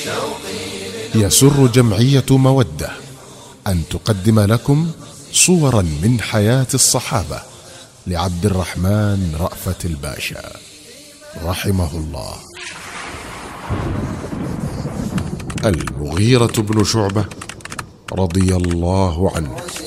يسر جمعية مودة أن تقدم لكم صورا من حياة الصحابة لعبد الرحمن رأفت الباشا رحمه الله. المغيرة بن شعبة رضي الله عنه